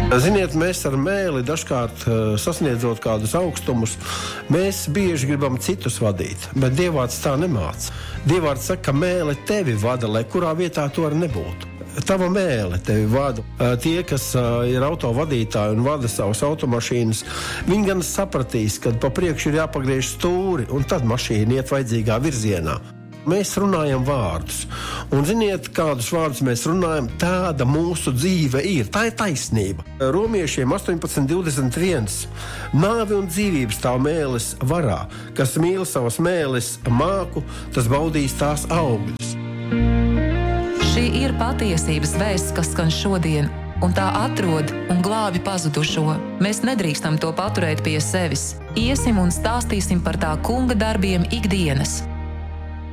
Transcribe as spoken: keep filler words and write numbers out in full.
Ziniet, mēs ar mēli dažkārt sasniedzot kādus augstumus, mēs bieži gribam citus vadīt, bet Dievvvārds tā nemāca. Dievvvārds saka, ka mēle tevi vada, lai kurā vietā to arī nebūtu. Tava mēle tevi vada. Tie, kas ir autovadītāji un vada savas automašīnas, viņi gan sapratīs, ka pa priekšu ir jāpagriež stūri, un tad mašīna iet vajadzīgā virzienā. Mēs runājam vārdus, un ziniet, kādus vārdus mēs runājam, tāda mūsu dzīve ir, tā ir taisnība. Romiešiem astoņpadsmit divdesmit viens. Nāve un dzīvības stāv mēles varā, kas mīl savas mēles māku, tas baudīs tās augļus. Šī ir patiesības vēsts, kas skan šodien, un tā atrod un glābi pazudušo. Mēs nedrīkstam to paturēt pie sevis. Iesim un stāstīsim par tā kunga darbiem ikdienas.